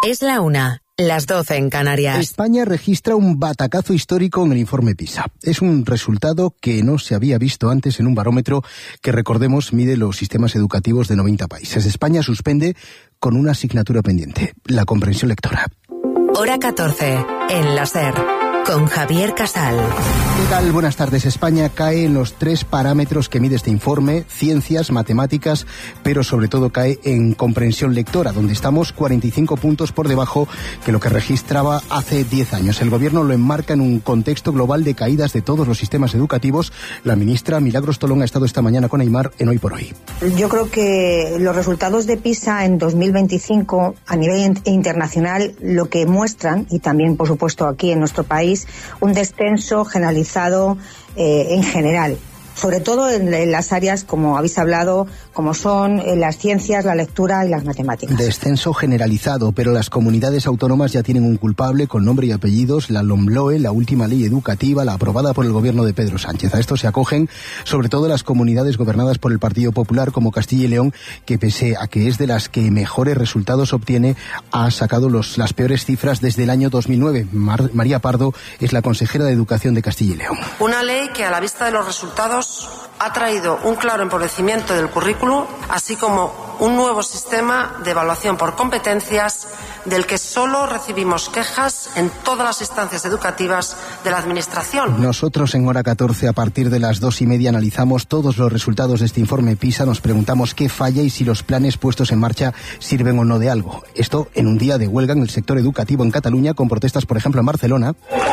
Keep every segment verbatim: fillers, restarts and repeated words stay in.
Es la una, las doce en Canarias. España registra un batacazo histórico en el informe PISA. Es un resultado que no se había visto antes en un barómetro que, recordemos, mide los sistemas educativos de noventa países. España suspende con una asignatura pendiente, la comprensión lectora. Hora catorce, en la SER, con Javier Casal. ¿Qué tal? Buenas tardes. España cae en los tres parámetros que mide este informe: ciencias, matemáticas, pero sobre todo cae en comprensión lectora, donde estamos cuarenta y cinco puntos por debajo que lo que registraba hace diez años. El Gobierno lo enmarca en un contexto global de caídas de todos los sistemas educativos. La ministra Milagros Tolón ha estado esta mañana con Aimar en Hoy por Hoy. Yo creo que los resultados de PISA en dos mil veinticinco a nivel internacional lo que muestran, y también por supuesto aquí en nuestro país, un descenso generalizado eh, en general, sobre todo en, en las áreas, como habéis hablado, como son eh, las ciencias, la lectura y las matemáticas. Descenso generalizado, pero las comunidades autónomas ya tienen un culpable con nombre y apellidos: la LOMLOE, la última ley educativa, la aprobada por el gobierno de Pedro Sánchez. A esto se acogen sobre todo las comunidades gobernadas por el Partido Popular, como Castilla y León, que pese a que es de las que mejores resultados obtiene, ha sacado los, las peores cifras desde el año dos mil nueve. Mar, María Pardo es la consejera de Educación de Castilla y León. Una ley que, a la vista de los resultados, ha traído un claro empobrecimiento del currículo, así como un nuevo sistema de evaluación por competencias del que solo recibimos quejas en todas las instancias educativas de la Administración. Nosotros en Hora catorce, a partir de las dos y media, analizamos todos los resultados de este informe PISA. Nos preguntamos qué falla y si los planes puestos en marcha sirven o no de algo. Esto en un día de huelga en el sector educativo en Cataluña, con protestas, por ejemplo, en Barcelona.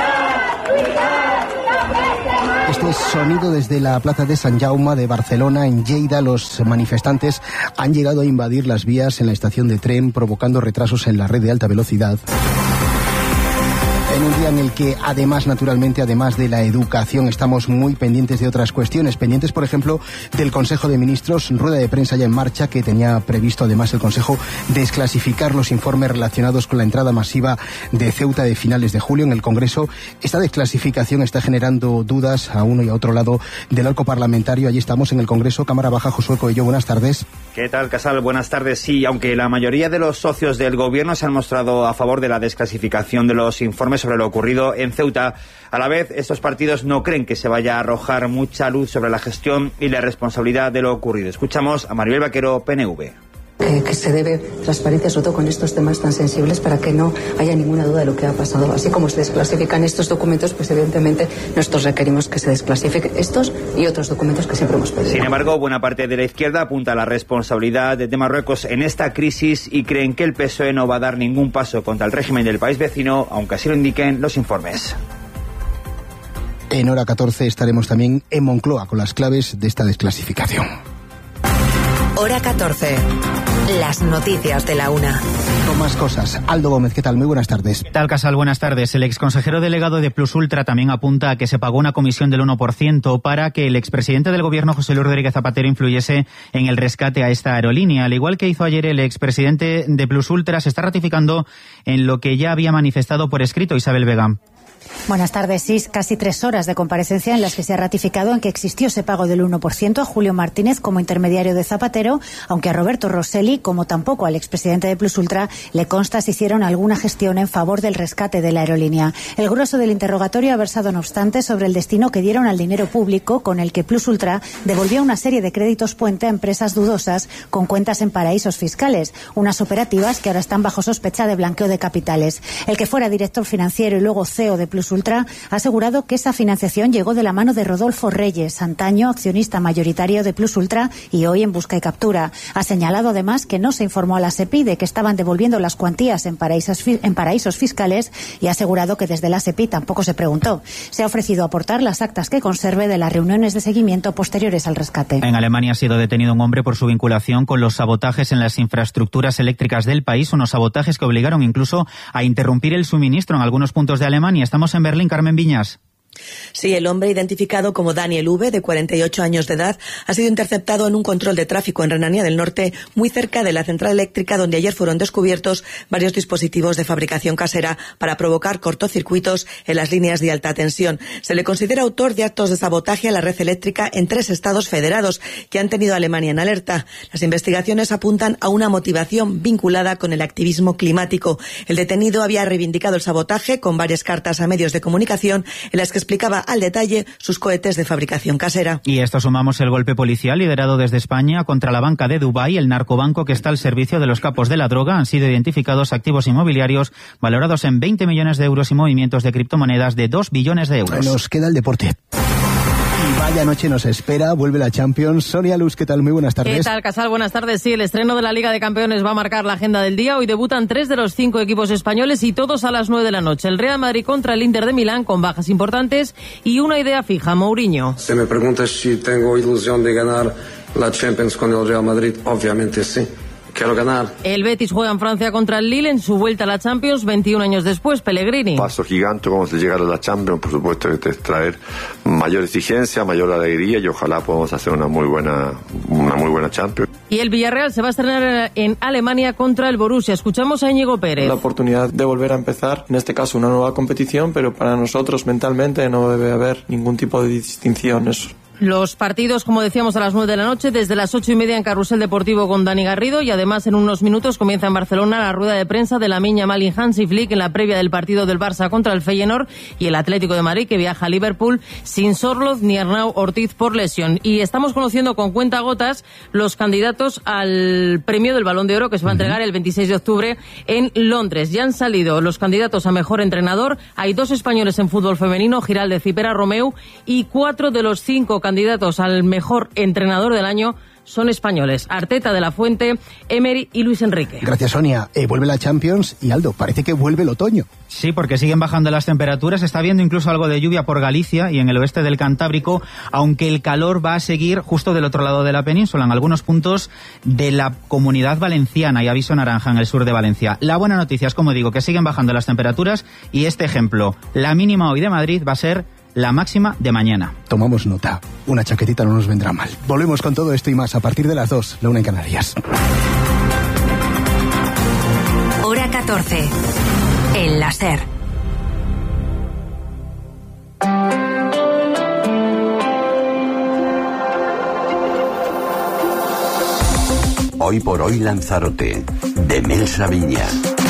Este es sonido desde la plaza de Sant Jaume de Barcelona. En Lleida, los manifestantes han llegado a invadir las vías en la estación de tren, provocando retrasos en la red de alta velocidad. En un día en el que, además, naturalmente, además de la educación, estamos muy pendientes de otras cuestiones. Pendientes, por ejemplo, del Consejo de Ministros, rueda de prensa ya en marcha, que tenía previsto, además, el Consejo desclasificar los informes relacionados con la entrada masiva de Ceuta de finales de julio en el Congreso. Esta desclasificación está generando dudas a uno y a otro lado del arco parlamentario. Allí estamos en el Congreso. Cámara Baja, Josué Coello, buenas tardes. ¿Qué tal, Casal? Buenas tardes. Sí, aunque la mayoría de los socios del Gobierno se han mostrado a favor de la desclasificación de los informes sobre lo ocurrido en Ceuta, a la vez estos partidos no creen que se vaya a arrojar mucha luz sobre la gestión y la responsabilidad de lo ocurrido. Escuchamos a Maribel Vaquero, P N V. Que, que se debe transparencia, sobre todo con estos temas tan sensibles, para que no haya ninguna duda de lo que ha pasado. Así como se desclasifican estos documentos, pues evidentemente nosotros requerimos que se desclasifiquen estos y otros documentos que siempre hemos pedido. Sin embargo, buena parte de la izquierda apunta a la responsabilidad de Marruecos en esta crisis y creen que el P S O E no va a dar ningún paso contra el régimen del país vecino, aunque así lo indiquen los informes. En Hora catorce estaremos también en Moncloa con las claves de esta desclasificación. Hora catorce. Las noticias de la una. Con más cosas. Aldo Gómez, ¿qué tal? Muy buenas tardes. ¿Qué tal, Casal? Buenas tardes. El exconsejero delegado de Plus Ultra también apunta a que se pagó una comisión del uno por ciento para que el expresidente del Gobierno, José Luis Rodríguez Zapatero, influyese en el rescate a esta aerolínea. Al igual que hizo ayer el expresidente de Plus Ultra, se está ratificando en lo que ya había manifestado por escrito Isabel Vega. Buenas tardes. Sí, casi tres horas de comparecencia en las que se ha ratificado en que existió ese pago del uno por ciento a Julio Martínez como intermediario de Zapatero, aunque a Roberto Rosselli, como tampoco al expresidente de Plus Ultra, le consta si hicieron alguna gestión en favor del rescate de la aerolínea. El grueso del interrogatorio ha versado, no obstante, sobre el destino que dieron al dinero público con el que Plus Ultra devolvió una serie de créditos puente a empresas dudosas con cuentas en paraísos fiscales, unas operativas que ahora están bajo sospecha de blanqueo de capitales. El que fuera director financiero y luego C E O de Plus Ultra ha asegurado que esa financiación llegó de la mano de Rodolfo Reyes, antaño accionista mayoritario de Plus Ultra y hoy en busca y captura. Ha señalado además que no se informó a la SEPI de que estaban devolviendo las cuantías en paraísos, en paraísos fiscales y ha asegurado que desde la SEPI tampoco se preguntó. Se ha ofrecido aportar las actas que conserve de las reuniones de seguimiento posteriores al rescate. En Alemania ha sido detenido un hombre por su vinculación con los sabotajes en las infraestructuras eléctricas del país, unos sabotajes que obligaron incluso a interrumpir el suministro en algunos puntos de Alemania. Estamos en Berlín, Carmen Viñas. Sí, el hombre identificado como Daniel V, de cuarenta y ocho años de edad, ha sido interceptado en un control de tráfico en Renania del Norte, muy cerca de la central eléctrica donde ayer fueron descubiertos varios dispositivos de fabricación casera para provocar cortocircuitos en las líneas de alta tensión. Se le considera autor de actos de sabotaje a la red eléctrica en tres estados federados que han tenido a Alemania en alerta. Las investigaciones apuntan a una motivación vinculada con el activismo climático. El detenido había reivindicado el sabotaje con varias cartas a medios de comunicación en las que explicaba al detalle sus cohetes de fabricación casera. Y esto sumamos el golpe policial liderado desde España contra la banca de Dubái, el narcobanco que está al servicio de los capos de la droga. Han sido identificados activos inmobiliarios valorados en veinte millones de euros y movimientos de criptomonedas de dos billones de euros. Nos queda el deporte. Y vaya noche nos espera, vuelve la Champions. Sonia Luz, ¿qué tal? Muy buenas tardes. ¿Qué tal, Casal? Buenas tardes. Sí, el estreno de la Liga de Campeones va a marcar la agenda del día. Hoy debutan tres de los cinco equipos españoles y todos a las nueve de la noche. El Real Madrid contra el Inter de Milán con bajas importantes y una idea fija, Mourinho. Si me preguntas si tengo ilusión de ganar la Champions con el Real Madrid, obviamente sí. Quiero ganar. El Betis juega en Francia contra el Lille en su vuelta a la Champions veintiún años después. Pellegrini. Paso gigante como de llegar a la Champions, por supuesto que te traer mayor exigencia, mayor alegría y ojalá podamos hacer una muy buena una muy buena Champions. Y el Villarreal se va a estrenar en Alemania contra el Borussia. Escuchamos a Íñigo Pérez. La oportunidad de volver a empezar, en este caso una nueva competición, pero para nosotros mentalmente no debe haber ningún tipo de distinción. Eso. Los partidos, como decíamos, a las nueve de la noche, desde las ocho y media en Carrusel Deportivo con Dani Garrido, y además en unos minutos comienza en Barcelona la rueda de prensa de Lamine Yamal y Hansi Flick en la previa del partido del Barça contra el Feyenoord y el Atlético de Madrid, que viaja a Liverpool sin Sorloth ni Arnau Ortiz por lesión. Y estamos conociendo con cuentagotas los candidatos al premio del Balón de Oro que se va a entregar el veintiséis de octubre en Londres. Ya han salido los candidatos a mejor entrenador. Hay dos españoles en fútbol femenino, Giraldez y Pera Romeu, y cuatro de los cinco candidatos al mejor entrenador del año son españoles: Arteta, De la Fuente, Emery y Luis Enrique. Gracias, Sonia. Eh, vuelve la Champions y, Aldo, parece que vuelve el otoño. Sí, porque siguen bajando las temperaturas. Está habiendo incluso algo de lluvia por Galicia y en el oeste del Cantábrico, aunque el calor va a seguir justo del otro lado de la península, en algunos puntos de la Comunidad Valenciana, y aviso naranja en el sur de Valencia. La buena noticia es, como digo, que siguen bajando las temperaturas, y este ejemplo, la mínima hoy de Madrid va a ser la máxima de mañana. Tomamos nota. Una chaquetita no nos vendrá mal. Volvemos con todo esto y más a partir de las dos, la una en Canarias. Hora catorce. El láser. Hoy por hoy Lanzarote, de Mel Sabiña.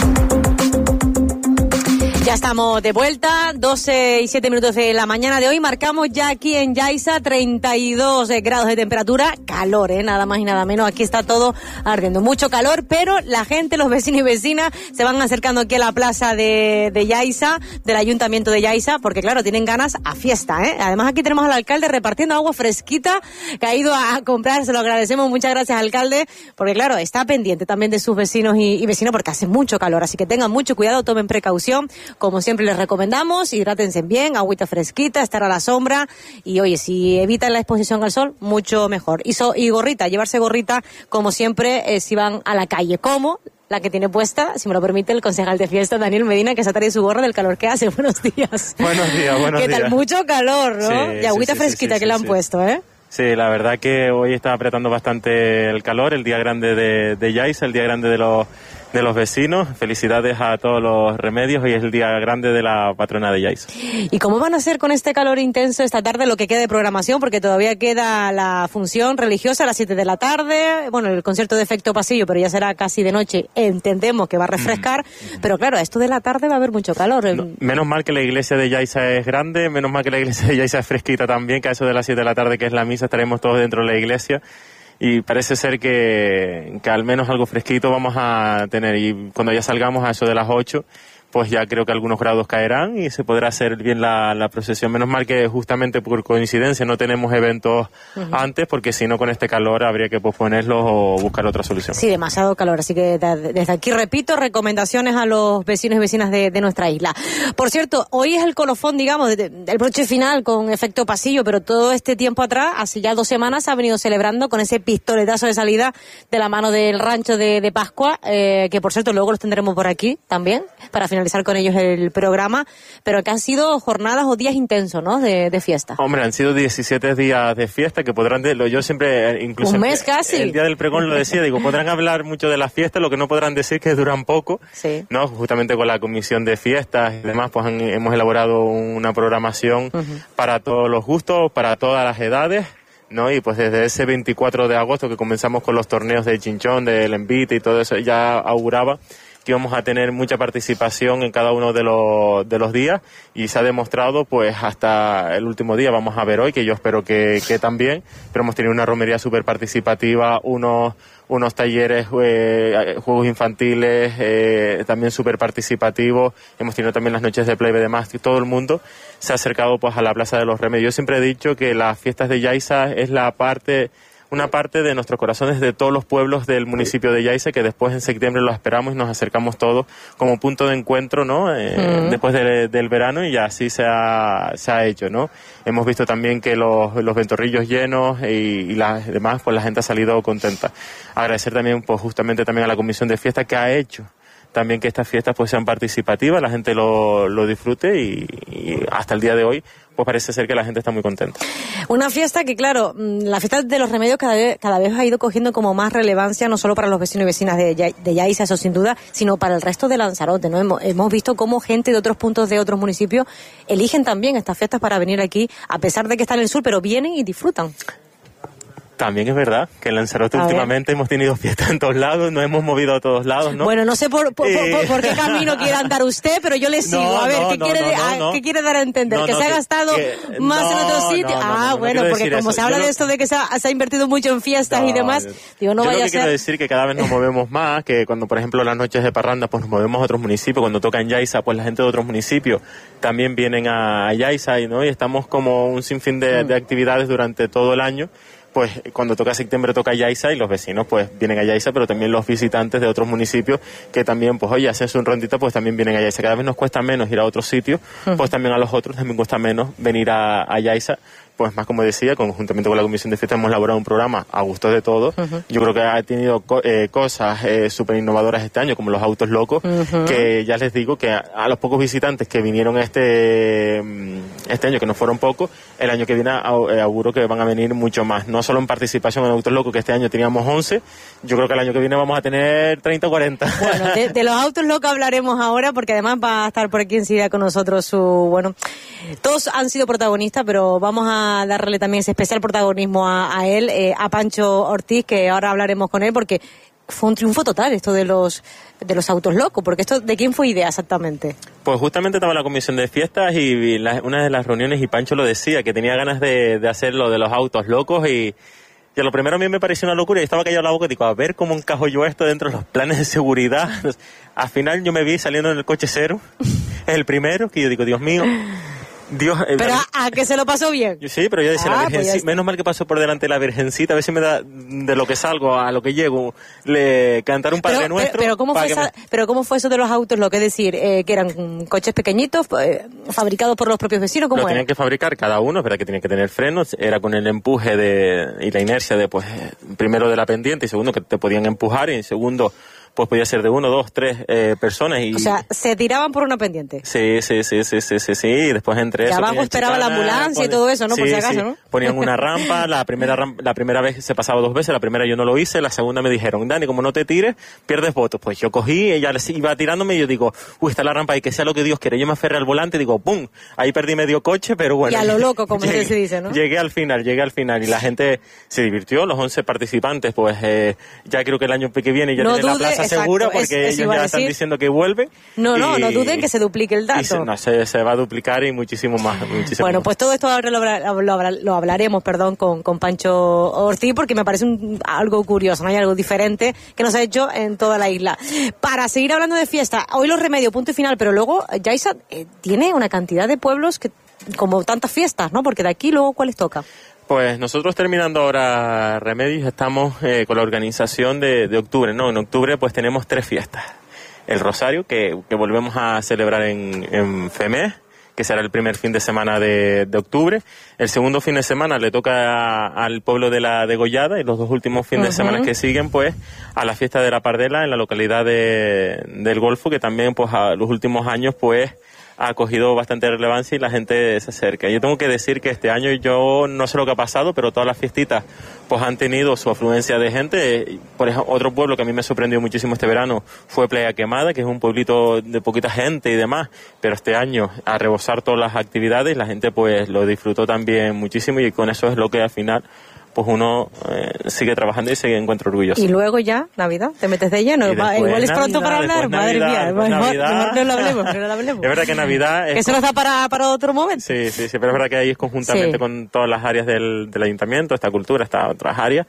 Ya estamos de vuelta, doce y siete minutos de la mañana de hoy. Marcamos ya aquí en Yaiza treinta y dos grados de temperatura. Calor, ¿eh? Nada más y nada menos. Aquí está todo ardiendo. Mucho calor, pero la gente, los vecinos y vecinas, se van acercando aquí a la plaza de, de Yaiza, del Ayuntamiento de Yaiza, porque claro, tienen ganas a fiesta, ¿eh? Además aquí tenemos al alcalde repartiendo agua fresquita, que ha ido a comprar. Se lo agradecemos. Muchas gracias, alcalde, porque claro, está pendiente también de sus vecinos y, y vecinos, porque hace mucho calor. Así que tengan mucho cuidado, tomen precaución. Como siempre les recomendamos, hidrátense bien, agüita fresquita, estar a la sombra, y oye, si evitan la exposición al sol, mucho mejor. Y, so, y gorrita, llevarse gorrita, como siempre, eh, si van a la calle, como la que tiene puesta, si me lo permite, el concejal de fiesta, Daniel Medina, que se ha traído su gorra del calor que hace. Buenos días. Buenos días, buenos ¿Qué días. tal? Mucho calor, ¿no? Sí, y agüita sí, sí, fresquita sí, sí, que le han sí. puesto, ¿eh? Sí, la verdad que hoy está apretando bastante el calor, el día grande de, de Yaiza, el día grande de los de los vecinos. Felicidades a todos los remedios. Hoy es el día grande de la patrona de Yaiza. ¿Y cómo van a hacer con este calor intenso esta tarde lo que queda de programación? Porque todavía queda la función religiosa a las siete de la tarde, bueno, el concierto de efecto pasillo, pero ya será casi de noche. Entendemos que va a refrescar, mm. pero claro, esto de la tarde va a haber mucho calor. No, menos mal que la iglesia de Yaiza es grande, menos mal que la iglesia de Yaiza es fresquita también, que a eso de las siete de la tarde, que es la misa, estaremos todos dentro de la iglesia. Y parece ser que, que al menos algo fresquito vamos a tener. Y cuando ya salgamos a eso de las ocho, pues ya creo que algunos grados caerán y se podrá hacer bien la, la procesión. Menos mal que justamente por coincidencia no tenemos eventos uh-huh. antes, porque si no, con este calor habría que posponerlos o buscar otra solución. Sí, demasiado calor. Así que desde aquí, repito, recomendaciones a los vecinos y vecinas de, de nuestra isla. Por cierto, hoy es el colofón, digamos, del broche final con efecto pasillo, pero todo este tiempo atrás, hace ya dos semanas, ha venido celebrando con ese pistoletazo de salida de la mano del rancho de, de Pascua, eh, que por cierto luego los tendremos por aquí también, para finalizar finalizar con ellos el programa, pero que han sido jornadas o días intensos, ¿no?, de, de fiesta. Hombre, han sido diecisiete días de fiesta que podrán, de, yo siempre, incluso... Un mes casi. El día del pregón lo decía, digo, podrán hablar mucho de la fiesta, lo que no podrán decir que duran poco, sí. ¿no? Justamente con la comisión de fiestas y demás, pues han, hemos elaborado una programación uh-huh. para todos los gustos, para todas las edades, ¿no? Y pues desde ese veinticuatro de agosto que comenzamos con los torneos de chinchón, del envite y todo eso, ya auguraba que íbamos a tener mucha participación en cada uno de los, de los días, y se ha demostrado pues hasta el último día. Vamos a ver hoy, que yo espero que, que también, pero hemos tenido una romería súper participativa, unos unos talleres, eh, juegos infantiles, eh, también súper participativos. Hemos tenido también las noches de play de más, y todo el mundo se ha acercado pues a la Plaza de los Remedios. Yo siempre he dicho que las fiestas de Yaiza es la parte, una parte de nuestros corazones, de todos los pueblos del municipio de Yaiza, que después en septiembre lo esperamos y nos acercamos todos como punto de encuentro, ¿no? Eh, mm. Después de, del verano, y así se ha, se ha hecho, ¿no? Hemos visto también que los, los ventorrillos llenos y, y las demás, pues la gente ha salido contenta. Agradecer también, pues justamente también a la comisión de fiestas, que ha hecho también que estas fiestas pues sean participativas, la gente lo, lo disfrute, y, y hasta el día de hoy pues parece ser que la gente está muy contenta. Una fiesta que, claro, la fiesta de los Remedios cada vez, cada vez ha ido cogiendo como más relevancia, no solo para los vecinos y vecinas de, de Yaiza, eso sin duda, sino para el resto de Lanzarote, ¿no? Hemos, hemos visto cómo gente de otros puntos de otros municipios eligen también estas fiestas para venir aquí, a pesar de que están en el sur, pero vienen y disfrutan. También es verdad que en Lanzarote a últimamente ver. hemos tenido fiestas en todos lados, nos hemos movido a todos lados, ¿no? Bueno, no sé por, por, eh... por, por qué camino quiere andar usted, pero yo le sigo. No, a ver, no, ¿qué, no, quiere, no, no, no. ¿qué quiere dar a entender? No, ¿Que no, se ha que, gastado que, más no, en otro sitio? No, no, ah, no, bueno, no porque como eso. se habla yo de esto de que se ha, se ha invertido mucho en fiestas no, y demás, digo, no yo vaya lo que a ser... quiero decir que cada vez nos movemos más, que cuando, por ejemplo, las noches de parranda, pues nos movemos a otros municipios. Cuando toca en Yaiza, pues la gente de otros municipios también vienen a, a Yaiza, y, ¿no? Y estamos como un sinfín de, mm. de actividades durante todo el año. Pues cuando toca septiembre toca Yaiza, y los vecinos pues vienen a Yaiza, pero también los visitantes de otros municipios que también pues oye, hacen su rondita, pues también vienen a Yaiza. Cada vez nos cuesta menos ir a otros sitios, uh-huh. pues también a los otros también cuesta menos venir a, a Yaiza. Pues más, como decía, conjuntamente con la Comisión de Fiestas hemos elaborado un programa a gusto de todos. Uh-huh. Yo creo que ha tenido co- eh, cosas eh, súper innovadoras este año, como los autos locos, uh-huh. que ya les digo que a, a los pocos visitantes que vinieron este este año, que no fueron pocos, el año que viene auguro que van a venir mucho más. No solo en participación en autos locos, que este año teníamos once, yo creo que el año que viene vamos a tener treinta o cuarenta. Bueno, de, de los autos locos hablaremos ahora, porque además va a estar por aquí enseguida con nosotros su, bueno, todos han sido protagonistas, pero vamos a darle también ese especial protagonismo a, a él, eh, a Pancho Ortiz, que ahora hablaremos con él, porque fue un triunfo total esto de los de los autos locos, porque esto, ¿de quién fue idea exactamente? Pues justamente estaba en la comisión de fiestas y la, una de las reuniones, y Pancho lo decía, que tenía ganas de, de hacer lo de los autos locos, y Y a lo primero a mí me pareció una locura, y estaba callado la boca y digo, a ver cómo encajo yo esto dentro de los planes de seguridad. Al final yo me vi saliendo en el coche cero, el primero, que yo digo, Dios mío, Dios... Eh, pero a, a que se lo pasó bien. Yo, sí, pero yo decía, ah, la Virgencita, pues menos mal que pasó por delante la Virgencita, a ver si me da de lo que salgo a lo que llego, le cantar un Padre pero, Nuestro. Pero, pero, ¿cómo fue esa, me... pero ¿cómo fue eso de los autos? Lo que es decir, eh, que eran coches pequeñitos, eh, fabricados por los propios vecinos, ¿cómo Lo era? tenían que fabricar cada uno, pero que tenían que tener frenos, era con el empuje de y la inercia de, pues, primero de la pendiente, y segundo que te podían empujar, y segundo, pues podía ser de uno, dos, tres eh, personas. Y, o sea, se tiraban por una pendiente. Sí, sí, sí, sí, sí, sí, sí. Y después entre y eso... Y abajo esperaba chicana, la ambulancia ponen, y todo eso, ¿no? Sí, por si acaso, sí. ¿no? Ponían una rampa, la primera rampa, la primera vez se pasaba dos veces, la primera yo no lo hice, la segunda me dijeron, Dani, como no te tires, pierdes votos. Pues yo cogí, ella iba tirándome y yo digo, uy, está la rampa, y que sea lo que Dios quiere. Yo me aferré al volante y digo, ¡pum! Ahí perdí medio coche, pero bueno. Y a lo loco, como llegué, se dice, ¿no? Llegué al final, llegué al final, y la gente se divirtió, los once participantes, pues eh, ya creo que el año que viene ya no tienen dude, la plaza exacto, segura, porque es, ellos ya están diciendo que vuelven. No, no, y, no duden que se duplique el dato. Se, no, se, se va a duplicar y muchísimo más. Muchísimo bueno, más. Pues todo esto ahora lo, lo, lo hablaremos, perdón, con, con Pancho Ortiz, porque me parece un, algo curioso, ¿no? Hay algo diferente que nos ha hecho en toda la isla. Para seguir hablando de fiesta, hoy los Remedios, punto y final, pero luego Yaiza eh, tiene una cantidad de pueblos que, como tantas fiestas, ¿no? Porque de aquí luego, ¿cuáles toca? Pues nosotros terminando ahora Remedios estamos eh, con la organización de, de octubre, ¿no? En octubre pues tenemos tres fiestas. El Rosario, que, que volvemos a celebrar en, en Femés, que será el primer fin de semana de, de octubre. El segundo fin de semana le toca a, al pueblo de la Degollada, y los dos últimos fines uh-huh. de semana que siguen, pues, a la fiesta de la Pardela en la localidad de, del Golfo, que también, pues, a los últimos años, pues, ha cogido bastante relevancia y la gente se acerca. Yo tengo que decir que este año, yo no sé lo que ha pasado, pero todas las fiestitas pues han tenido su afluencia de gente. Por ejemplo, otro pueblo que a mí me sorprendió muchísimo este verano fue Playa Quemada, que es un pueblito de poquita gente y demás, pero este año, a rebosar todas las actividades, la gente pues lo disfrutó también muchísimo, y con eso es lo que al final pues uno eh, sigue trabajando y se encuentra orgulloso. Y luego ya, Navidad, te metes de lleno. Va, igual es pronto para hablar, madre mía. Mejor, mejor no lo hablemos, no lo hablemos. Es verdad que Navidad... Es que eso nos da para, para otro momento. Sí, sí, sí, pero es verdad que ahí es conjuntamente sí. con todas las áreas del, del ayuntamiento, esta cultura, estas otras áreas,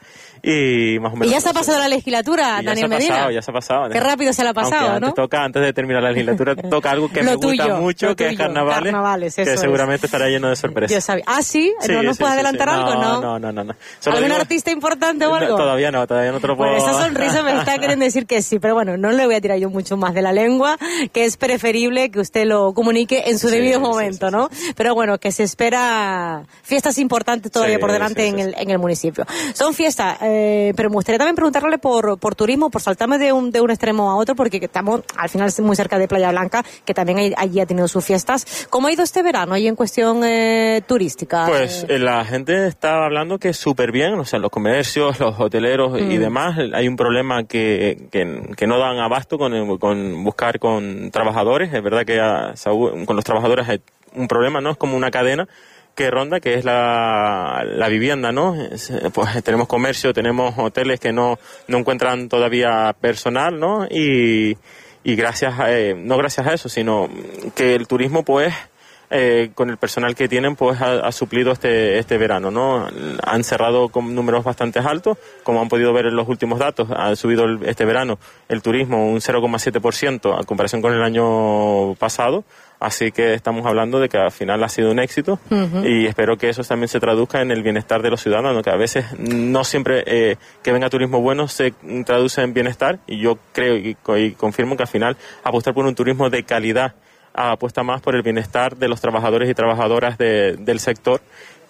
y más o menos... Y ya se ha pasado la legislatura, Daniel Medina. Ya se ha pasado, ya se ha pasado. Qué rápido se la ha pasado, Aunque ¿no? Antes, toca, antes de terminar la legislatura, toca algo que me gusta tuyo, mucho, que tuyo, es Carnavales, carnavales que eso seguramente es. estará lleno de sorpresas. Yo sabía. ¿Ah, sí? sí ¿No nos sí, puedes sí, adelantar sí. algo, no? No, no, no, no. ¿Algún digo, artista importante o algo? No, todavía no, todavía no te lo puedo... Pues esa sonrisa me está queriendo decir que sí, pero bueno, no le voy a tirar yo mucho más de la lengua, que es preferible que usted lo comunique en su sí, debido sí, momento, sí, ¿no? Sí. Pero bueno, que se espera fiestas importantes todavía sí, por delante sí, sí, en, el, en el municipio. Son fiestas, eh, pero me gustaría también preguntarle por, por turismo, por saltarme de un, de un extremo a otro, porque estamos al final muy cerca de Playa Blanca, que también hay, allí ha tenido sus fiestas. ¿Cómo ha ido este verano ahí en cuestión eh, turística? Pues eh, la gente está hablando que súper bien, o sea, los comercios, los hoteleros mm. y demás. Hay un problema que, que, que no dan abasto con, con buscar con trabajadores. Es verdad que a, con los trabajadores hay un problema, ¿no? Es como una cadena que ronda, que es la, la vivienda, ¿no? Es, pues tenemos comercio, tenemos hoteles que no, no encuentran todavía personal, ¿no? Y, y gracias a, eh, no gracias a eso, sino que el turismo, pues, Eh, con el personal que tienen, pues ha, ha suplido este este verano, ¿no? Han cerrado con números bastante altos, como han podido ver en los últimos datos. Ha subido el, este verano el turismo un cero coma siete por ciento a comparación con el año pasado, así que estamos hablando de que al final ha sido un éxito uh-huh. y espero que eso también se traduzca en el bienestar de los ciudadanos, que a veces no siempre eh, que venga turismo bueno se traduce en bienestar, y yo creo y, y confirmo que al final apostar por un turismo de calidad apuesta más por el bienestar de los trabajadores y trabajadoras de, del sector,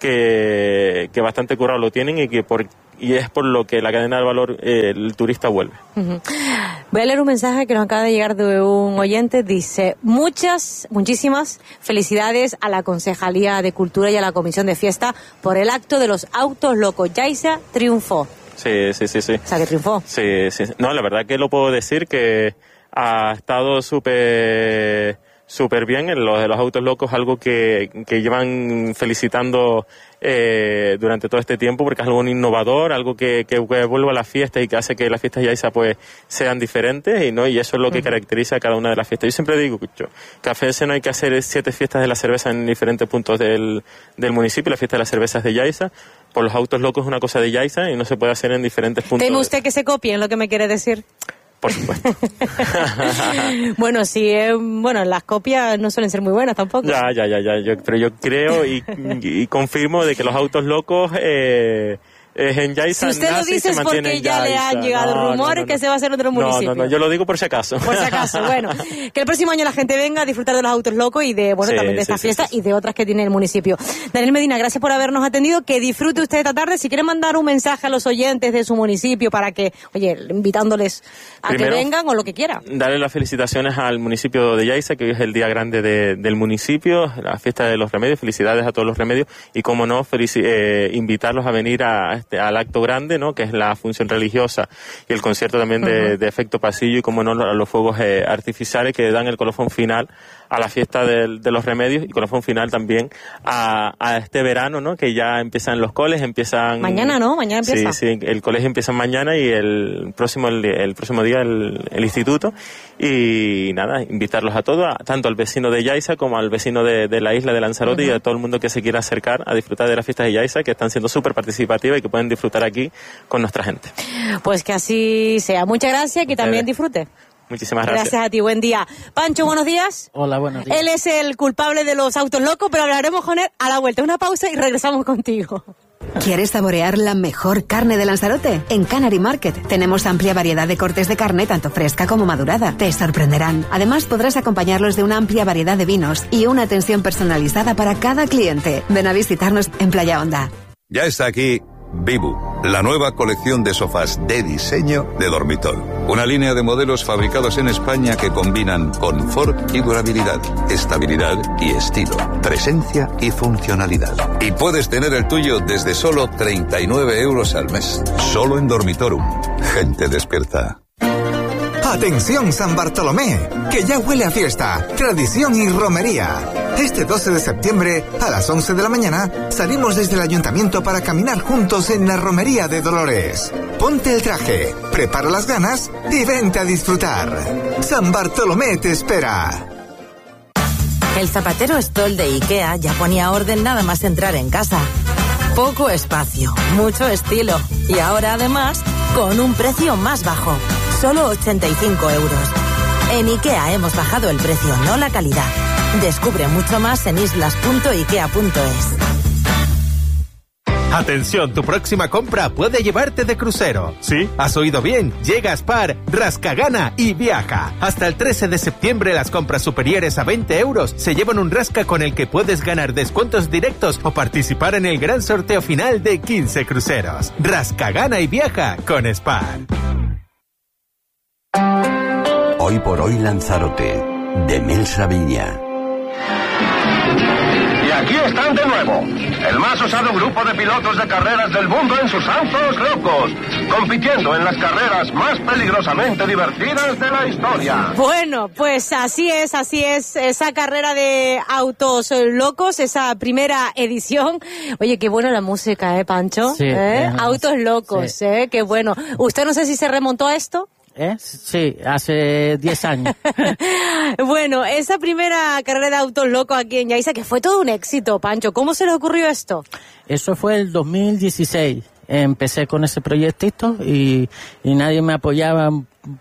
que, que bastante currado lo tienen, y que por y es por lo que la cadena de valor eh, el turista vuelve. Uh-huh. Voy a leer un mensaje que nos acaba de llegar de un oyente. Dice: muchas, muchísimas felicidades a la Concejalía de Cultura y a la Comisión de Fiesta por el acto de los autos locos. Yaiza triunfó. Sí, sí, sí, sí. O sea, que triunfó. Sí, sí. No, la verdad que lo puedo decir que ha estado súper... súper bien. En lo de los autos locos, algo que, que llevan felicitando eh, durante todo este tiempo, porque es algo innovador, algo que, que, que vuelve a la fiesta y que hace que las fiestas Yaiza pues sean diferentes, y no y eso es lo que uh-huh. caracteriza a cada una de las fiestas. Yo siempre digo que a veces no hay que hacer siete fiestas de la cerveza en diferentes puntos del, del municipio. La fiesta de las cervezas de Yaiza, por los autos locos, es una cosa de Yaiza y no se puede hacer en diferentes puntos. ¿Teme usted que se copien lo que me quiere decir? Por supuesto. Bueno, sí, eh, bueno, las copias no suelen ser muy buenas tampoco. Ya, ya, ya, ya. Yo, pero yo creo y, y, y confirmo de que los autos locos eh, eh, en Yaiza. Si usted lo dice es porque ya le han llegado no, rumores no, no, no. que se va a hacer otro municipio. No, no, no, yo lo digo por si acaso. Por si acaso, bueno. Que el próximo año la gente venga a disfrutar de los autos locos y de, bueno, sí, también de esta sí, fiesta sí, sí. y de otras que tiene el municipio. Daniel Medina, gracias por habernos atendido. Que disfrute usted esta tarde. Si quiere mandar un mensaje a los oyentes de su municipio para que, oye, invitándoles a Primero, que vengan o lo que quiera. Darle las felicitaciones al municipio de Yaiza, que hoy es el día grande de, del municipio, la fiesta de los remedios. Felicidades a todos los remedios y, como no, felici- eh, invitarlos a venir a este, al acto grande, ¿no? Que es la función religiosa y el concierto también de, uh-huh. de efecto pasillo, y, como no, a los fuegos eh, artificiales que dan el colofón final a la fiesta de, de los remedios, y colofón final también a, a este verano, ¿no? Que ya empiezan los coles, empiezan... Mañana, ¿no? Mañana empieza. Sí, sí, el colegio empieza mañana y el próximo el, el próximo día el, el instituto. Y nada, invitarlos a todos, a, tanto al vecino de Yaiza como al vecino de, de la isla de Lanzarote uh-huh. y a todo el mundo que se quiera acercar a disfrutar de las fiestas de Yaiza, que están siendo súper participativas y que pueden disfrutar aquí con nuestra gente. Pues que así sea. Muchas gracias, que también disfrute. Muchísimas gracias. Gracias a ti, buen día. Pancho, buenos días. Hola, buenos días. Él es el culpable de los autos locos, pero hablaremos con él a la vuelta. Una pausa y regresamos contigo. ¿Quieres saborear la mejor carne de Lanzarote? En Canary Market tenemos amplia variedad de cortes de carne, tanto fresca como madurada. Te sorprenderán. Además, podrás acompañarlos de una amplia variedad de vinos y una atención personalizada para cada cliente. Ven a visitarnos en Playa Honda. Ya está aquí Vivu, la nueva colección de sofás de diseño de Dormitol. Una línea de modelos fabricados en España que combinan confort y durabilidad, estabilidad y estilo, presencia y funcionalidad. Y puedes tener el tuyo desde solo treinta y nueve euros al mes. Solo en Dormitorum. Gente despierta. Atención San Bartolomé, que ya huele a fiesta, tradición y romería. Este doce de septiembre, a las once de la mañana, salimos desde el ayuntamiento para caminar juntos en la romería de Dolores. Ponte el traje, prepara las ganas y vente a disfrutar. San Bartolomé te espera. El zapatero Stoll de IKEA ya ponía orden nada más entrar en casa. Poco espacio, mucho estilo y ahora además con un precio más bajo. Solo ochenta y cinco euros. En IKEA hemos bajado el precio, no la calidad. Descubre mucho más en islas punto ikea punto es. Atención, tu próxima compra puede llevarte de crucero. ¿Sí? Has oído bien. Llega a Spar, rasca, gana y viaja. Hasta el trece de septiembre las compras superiores a veinte euros se llevan un rasca con el que puedes ganar descuentos directos o participar en el gran sorteo final de quince cruceros. Rasca, gana y viaja con Spar. Hoy por hoy Lanzarote, de Melsa Viña. Y aquí están de nuevo, el más osado grupo de pilotos de carreras del mundo en sus autos locos, compitiendo en las carreras más peligrosamente divertidas de la historia. Bueno, pues así es, así es, esa carrera de autos locos, esa primera edición. Oye, qué buena la música, ¿eh, Pancho? Sí. ¿Eh? Autos locos, sí. ¿Eh? Qué bueno. ¿Usted no sé si se remontó a esto? ¿Eh? Sí, hace diez años. Bueno, esa primera carrera de autos locos aquí en Yaiza, que fue todo un éxito, Pancho. ¿Cómo se le ocurrió esto? Eso fue el dos mil dieciséis. Empecé con ese proyectito y, y nadie me apoyaba.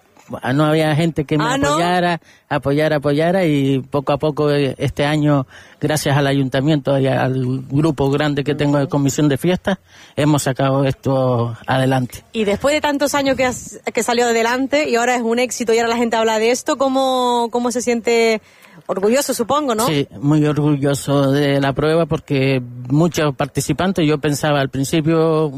No había gente que me ah, apoyara, ¿no? apoyara, apoyara y poco a poco este año, gracias al ayuntamiento y al grupo grande que tengo de comisión de fiestas, hemos sacado esto adelante. Y después de tantos años que, has, que salió adelante y ahora es un éxito y ahora la gente habla de esto, ¿cómo, cómo se siente? Orgulloso, supongo, ¿no? Sí, muy orgulloso de la prueba porque muchos participantes, yo pensaba al principio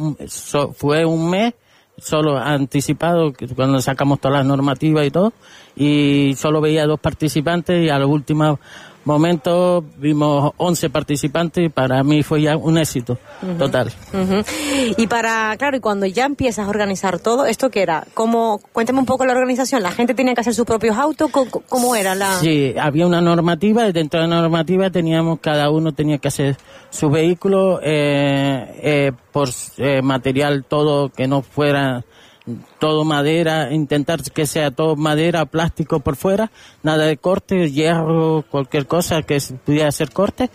fue un mes, solo anticipado, cuando sacamos todas las normativas y todo, y solo veía dos participantes y a los últimos momentos vimos once participantes y para mí fue ya un éxito uh-huh. total. Uh-huh. Y para, claro, y cuando ya empiezas a organizar todo, ¿esto qué era? ¿Cómo, cuéntame un poco la organización, ¿la gente tenía que hacer sus propios autos? ¿Cómo, cómo era la...? Sí, había una normativa y dentro de la normativa teníamos, cada uno tenía que hacer su vehículo eh, eh, por eh, material todo que no fuera... todo madera, intentar que sea todo madera, plástico por fuera, nada de corte, hierro, cualquier cosa que pudiera hacer corte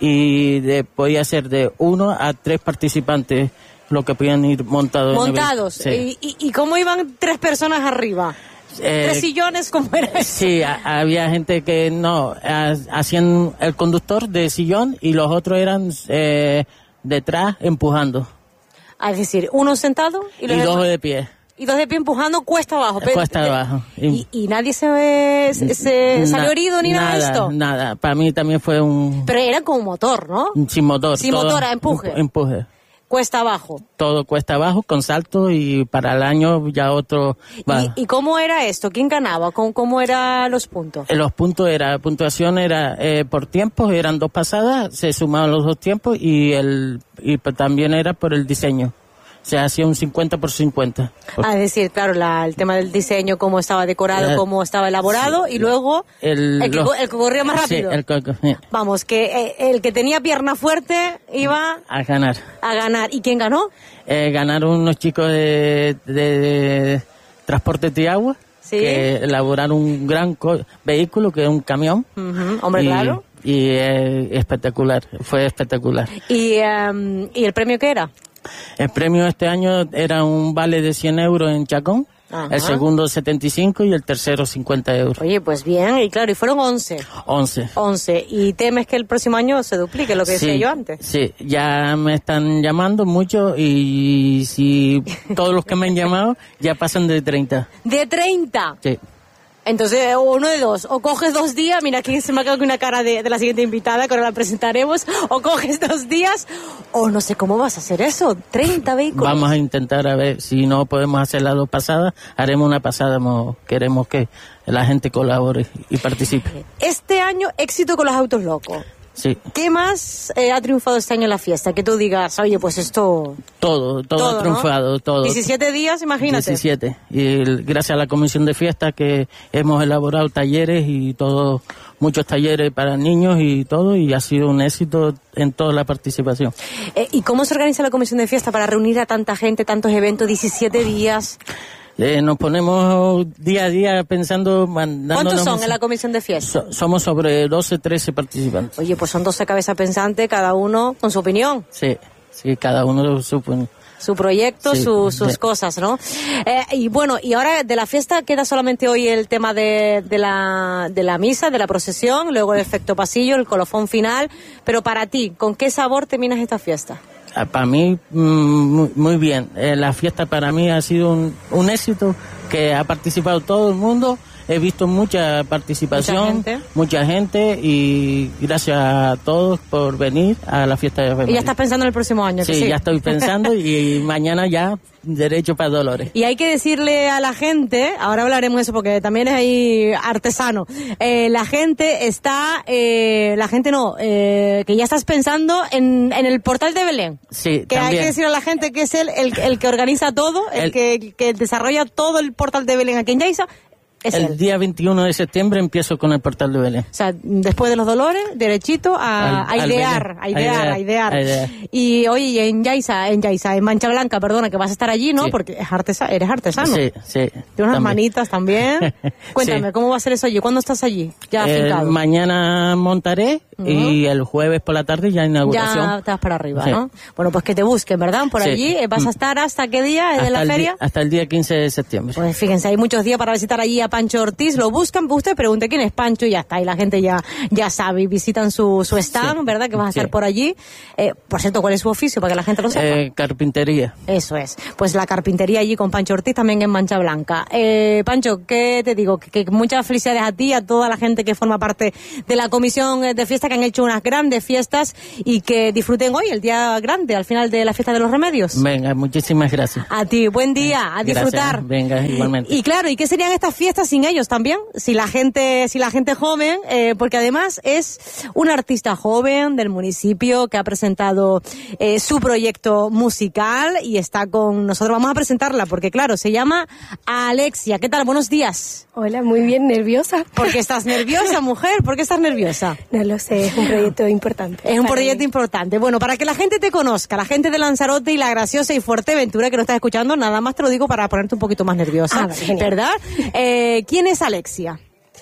y de, podía ser de uno a tres participantes lo que podían ir montados. Montados. Sí. ¿Y, y, ¿Y cómo iban tres personas arriba? Eh, ¿Tres sillones? ¿Cómo era eso? Sí, a, había gente que no, a, hacían el conductor de sillón y los otros eran eh, detrás empujando. Ah, es decir, uno sentado y, los y dos demás... de pie. Y dos de pie empujando cuesta abajo. Cuesta abajo. Y, y nadie se, se, se salió herido ni nada, nada de esto. Nada, para mí también fue un... Pero era con motor, ¿no? Sin motor. Sin todo, motor, a empuje. Empuje. Cuesta abajo. Todo cuesta abajo, con salto y para el año ya otro... ¿Y, ¿Y cómo era esto? ¿Quién ganaba? ¿Cómo, cómo eran los puntos? Los puntos era, puntuación era eh, por tiempos, eran dos pasadas, se sumaban los dos tiempos y el y también era por el diseño. Se hacía un cincuenta por cincuenta. Ah, es decir, claro, la, el tema del diseño, cómo estaba decorado, eh, cómo estaba elaborado, sí, y luego el, el, que, los, el que corría más rápido. Sí, el, el, Vamos, que eh, el que tenía pierna fuerte iba... A ganar. A ganar. ¿Y quién ganó? Eh, ganaron unos chicos de, de, de Transporte de Agua, ¿sí? Que elaboraron un gran vehículo, que es un camión. Uh-huh. Hombre, y, claro. Y eh, espectacular, fue espectacular. ¿Y, um, ¿Y el premio qué era? El premio este año era un vale de cien euros en Chacón. Ajá. El segundo setenta y cinco y el tercero cincuenta euros. Oye, pues bien, y claro, y fueron once. once. once. ¿Y temes que el próximo año se duplique, lo que sí, decía yo antes? Sí, ya me están llamando mucho y si todos los que me han llamado ya pasan de treinta. ¿De treinta? Sí. Entonces, uno de dos, o coges dos días, mira aquí se me ha quedado con una cara de, de la siguiente invitada, que ahora la presentaremos, o coges dos días, o no sé cómo vas a hacer eso, treinta vehículos. Vamos a intentar a ver si no podemos hacer las dos pasadas, haremos una pasada, queremos que la gente colabore y participe. Este año, éxito con los autos locos. Sí. ¿Qué más eh, ha triunfado este año en la fiesta? Que tú digas, oye, pues esto... Todo, todo, todo ha triunfado, ¿no? Todo. diecisiete días, imagínate. diecisiete. Y el, gracias a la comisión de fiesta que hemos elaborado talleres y todo, muchos talleres para niños y todo, y ha sido un éxito en toda la participación. Eh, ¿Y cómo se organiza la comisión de fiesta para reunir a tanta gente, tantos eventos, diecisiete días? Eh, nos ponemos día a día pensando... ¿Cuántos son en la comisión de fiesta? So, somos sobre doce, trece participantes. Oye, pues son doce cabezas pensantes, cada uno con su opinión. Sí, sí, cada uno su opinión. Su proyecto, sí, su, sus de... cosas, ¿no? Eh, y bueno, y ahora de la fiesta queda solamente hoy el tema de, de, la, de la misa, de la procesión, luego el efecto pasillo, el colofón final. Pero para ti, ¿con qué sabor terminas esta fiesta? Para mí, muy, muy bien. Eh, la fiesta para mí ha sido un, un éxito, que ha participado todo el mundo. He visto mucha participación, mucha gente. mucha gente, y gracias a todos por venir a la fiesta de Ave María. ¿Y ya estás pensando en el próximo año? Sí, sí, ya estoy pensando y mañana ya derecho para Dolores. Y hay que decirle a la gente, ahora hablaremos de eso porque también es ahí artesano, eh, la gente está, eh, la gente no, eh, que ya estás pensando en, en el portal de Belén. Sí, que también. Hay que decir a la gente que es el, el, el que organiza todo, el, el que, que desarrolla todo el portal de Belén aquí en Yaiza. Es el él. día veintiuno de septiembre empiezo con el portal de Belén. O sea, después de los Dolores, derechito a, al, a, idear, a, idear, a, idear, a idear, Y oye, en Yaiza, en Yaiza, en Mancha Blanca, perdona, que vas a estar allí, ¿no? Sí. Porque es artesa, eres artesano. Sí, sí. Tienes unas también. manitas también. Cuéntame, sí. ¿Cómo va a ser eso allí? ¿Cuándo estás allí? Ya eh, afincado. Mañana montaré uh-huh. y el jueves por la tarde ya inauguración. Ya te vas para arriba, sí. ¿no? Bueno, pues que te busquen, ¿verdad? Por sí. allí. ¿Vas a estar hasta qué día de la feria? Día, hasta el día quince de septiembre. Pues fíjense, hay muchos días para visitar allí a Pancho Ortiz. Lo buscan, usted pregunte quién es Pancho y ya está, y la gente ya ya sabe, y visitan su, su stand, sí, ¿verdad? Que vas a estar sí. por allí. Eh, por cierto, ¿cuál es su oficio? Para que la gente lo sepa. Eh, carpintería. Eso es. Pues la carpintería allí con Pancho Ortiz, también en Mancha Blanca. Eh, Pancho, ¿qué te digo? Que, que muchas felicidades a ti, a toda la gente que forma parte de la comisión de fiesta, que han hecho unas grandes fiestas, y que disfruten hoy, el día grande, al final de la fiesta de los remedios. Venga, muchísimas gracias. A ti, buen día, a disfrutar. Gracias. Venga, igualmente. Y, y claro, ¿y qué serían estas fiestas sin ellos también? Si la gente, si la gente joven, eh, porque además es un artista joven del municipio que ha presentado eh, su proyecto musical y está con nosotros. Vamos a presentarla porque claro, se llama Alexia. ¿Qué tal? Buenos días. Hola, muy bien, nerviosa. ¿Por qué estás nerviosa, mujer? ¿Por qué estás nerviosa? No lo sé, es un proyecto importante. Es un proyecto mí. importante. Bueno, para que la gente te conozca, la gente de Lanzarote y la graciosa y Fuerteventura que no estás escuchando, nada más te lo digo para ponerte un poquito más nerviosa, ah, vale, ¿verdad? Eh, ¿Quién es Alexia?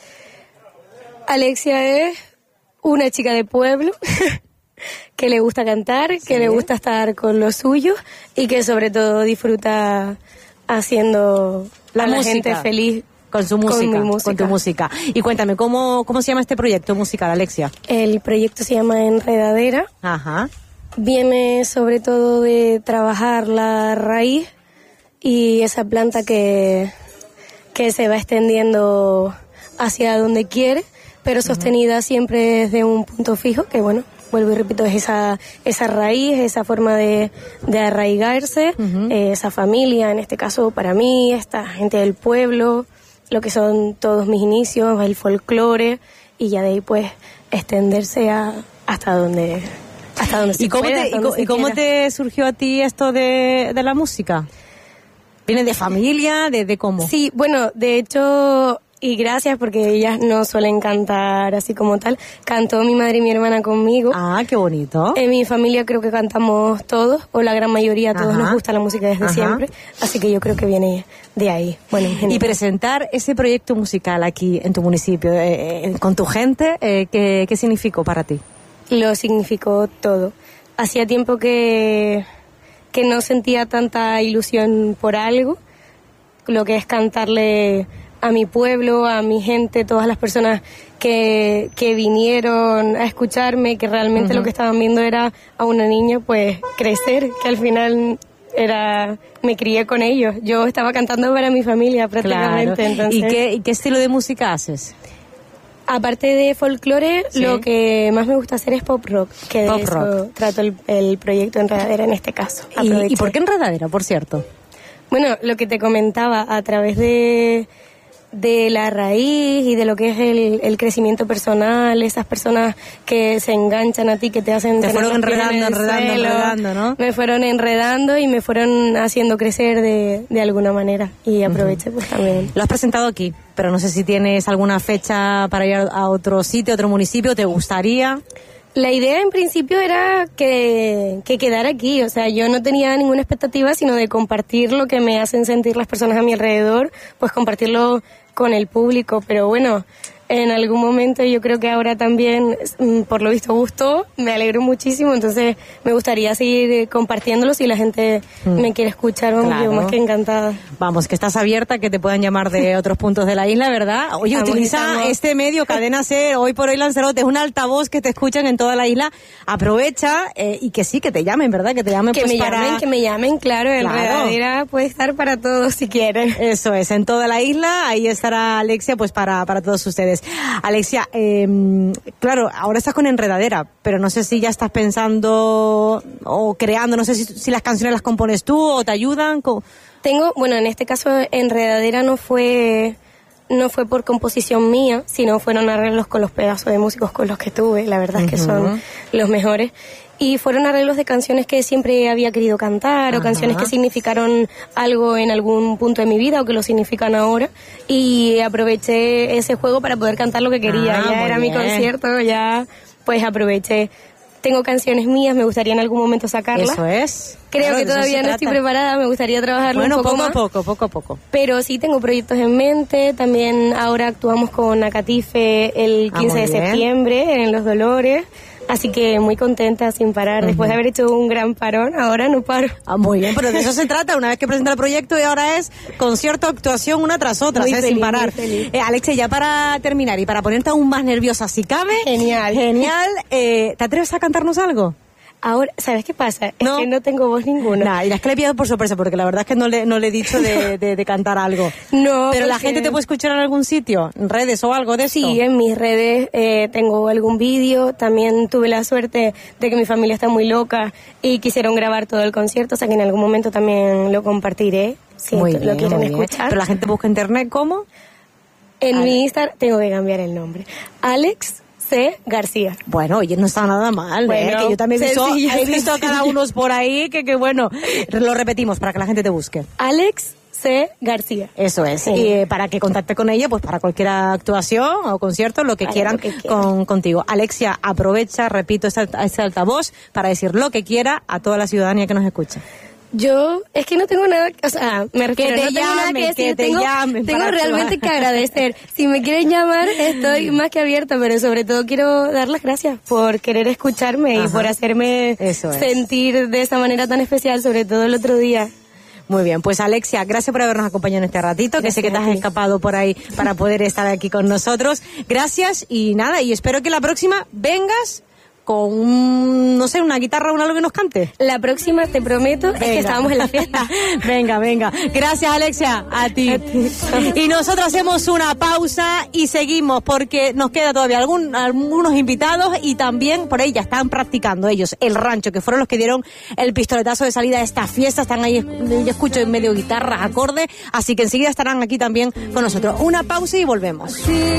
Alexia es una chica de pueblo que le gusta cantar, sí. que le gusta estar con los suyos y que sobre todo disfruta haciendo la, a la gente feliz con su música, con mi música. Con tu música. Y cuéntame, ¿cómo, cómo se llama este proyecto musical, Alexia? El proyecto se llama Enredadera. Ajá. Viene sobre todo de trabajar la raíz y esa planta que, que se va extendiendo hacia donde quiere, pero sostenida uh-huh. siempre desde un punto fijo, que bueno, vuelvo y repito, es esa esa raíz, esa forma de, de arraigarse, uh-huh. eh, esa familia, en este caso para mí, esta gente del pueblo, lo que son todos mis inicios, el folclore, y ya de ahí pues extenderse a, hasta donde hasta donde se ¿Y cómo, pueda, te, y, co- y cómo te surgió a ti esto de, de la música? ¿Viene de familia? ¿De, de cómo? Sí, bueno, de hecho... Y gracias, porque ellas no suelen cantar así como tal. Cantó mi madre y mi hermana conmigo. Ah, qué bonito. En mi familia creo que cantamos todos, o la gran mayoría, todos Ajá. nos gusta la música desde Ajá. siempre. Así que yo creo que viene de ahí. Bueno, y presentar ese proyecto musical aquí en tu municipio, eh, eh, con tu gente, eh, ¿qué, ¿qué significó para ti? Lo significó todo. Hacía tiempo que, que no sentía tanta ilusión por algo. lo que es cantarle a mi pueblo, a mi gente, todas las personas que, que vinieron a escucharme, que realmente uh-huh. lo que estaban viendo era a una niña pues crecer, que al final era me crié con ellos. Yo estaba cantando para mi familia prácticamente. Claro. Entonces, ¿Y qué, ¿Y qué estilo de música haces? Aparte de folclore, ¿sí? Lo que más me gusta hacer es pop rock, que pop de eso rock. trato el, el proyecto Enredadera en este caso. ¿Y, ¿Y por qué Enredadera, por cierto? Bueno, lo que te comentaba, a través de, de la raíz y de lo que es el, el crecimiento personal, esas personas que se enganchan a ti, que te hacen... Te fueron enredando, enredando, suelo, enredando, ¿no? Me fueron enredando y me fueron haciendo crecer de, de alguna manera, y aproveché uh-huh. pues también. Lo has presentado aquí, pero no sé si tienes alguna fecha para ir a otro sitio, a otro municipio, ¿te gustaría...? La idea en principio era que, que quedara aquí, o sea, yo no tenía ninguna expectativa sino de compartir lo que me hacen sentir las personas a mi alrededor, pues compartirlo con el público, pero bueno, en algún momento yo creo que ahora también, por lo visto gustó, me alegro muchísimo, entonces me gustaría seguir compartiéndolo si la gente mm. me quiere escuchar, vamos, claro. Yo más que encantada. Vamos, que estás abierta, que te puedan llamar de otros puntos de la isla, ¿verdad? Oye, estamos, utiliza estamos. este medio, Cadena Ser, Hoy por Hoy Lanzarote, es un altavoz que te escuchan en toda la isla, aprovecha eh, y que sí, que te llamen, ¿verdad? Que te llamen que pues me para... llamen, que me llamen, claro, el claro. Enredadera puede estar para todos si quieren. Eso es, en toda la isla, ahí estará Alexia pues para, para todos ustedes. Alexia, eh, claro, ahora estás con Enredadera, pero no sé si ya estás pensando o creando, no sé si, si las canciones las compones tú o te ayudan. ¿Cómo? Tengo, bueno, en este caso Enredadera no fue no fue por composición mía, sino fueron arreglos con los pedazos de músicos con los que tuve, la verdad es que uh-huh. son los mejores. Y fueron arreglos de canciones que siempre había querido cantar, uh-huh. o canciones que significaron algo en algún punto de mi vida o que lo significan ahora. Y aproveché ese juego para poder cantar lo que quería. Ah, ya era bien. Mi concierto, ya pues aproveché. Tengo canciones mías, me gustaría en algún momento sacarlas. Eso es. Creo claro, que todavía no estoy preparada, me gustaría trabajarlo bueno, un poco poco más. Bueno, poco a poco, poco a poco. Pero sí tengo proyectos en mente. También ahora actuamos con Acatife el quince ah, de bien. septiembre en Los Dolores. Así que muy contenta, sin parar. Uh-huh. Después de haber hecho un gran parón, ahora no paro. Ah, muy bien, pero de eso se trata. Una vez que presenta el proyecto y ahora es concierto, actuación, una tras otra, ¿eh? Sin parar. Eh, Alexia, ya para terminar y para ponerte aún más nerviosa si cabe. Genial. Genial. Eh, ¿Te atreves a cantarnos algo? Ahora, ¿sabes qué pasa? No. Es que no tengo voz ninguna. Nah, y es que le he pillado por sorpresa, porque la verdad es que no le, no le he dicho de, de, de cantar algo. No. Pero la gente te puede escuchar en algún sitio, en redes o algo de esto. Sí, en mis redes eh, tengo algún vídeo. También tuve la suerte de que mi familia está muy loca y quisieron grabar todo el concierto, o sea que en algún momento también lo compartiré, si muy lo bien, quieren muy bien. escuchar. Pero la gente busca internet, ¿cómo? En Alex. Mi Instagram tengo que cambiar el nombre. Alex C. García. Bueno, oye, no está nada mal, bueno, ¿eh? Que yo también he visto, sencillo, he visto a cada uno por ahí, que, que bueno, lo repetimos para que la gente te busque. Alex C. García. Eso es, sí. Y eh, para que contacte con ella, pues para cualquier actuación o concierto, lo que Ay, quieran lo que con, contigo. Alexia, aprovecha, repito, este, este altavoz para decir lo que quiera a toda la ciudadanía que nos escucha. Yo, es que no tengo nada, o sea, me refiero, que te no tengo llamen, nada que decir, que te tengo, llamen tengo realmente que agradecer. Si me quieren llamar, estoy más que abierta, pero sobre todo quiero dar las gracias por querer escucharme Ajá. y por hacerme sentir de esa manera tan especial, sobre todo el otro día. Muy bien, pues Alexia, gracias por habernos acompañado en este ratito, gracias, que sé que te has escapado por ahí para poder estar aquí con nosotros. Gracias y nada, y espero que la próxima vengas con un, no sé, una guitarra o un algo que nos cante. La próxima, te prometo, venga. Es que estábamos en la fiesta. Venga, venga. Gracias, Alexia, a ti. a ti. Y nosotros hacemos una pausa y seguimos porque nos queda todavía algún, algunos invitados y también por ahí ya están practicando ellos el rancho, que fueron los que dieron el pistoletazo de salida a esta fiesta. Están ahí, yo escucho en medio guitarras, acordes, así que enseguida estarán aquí también con nosotros. Una pausa y volvemos. Sí.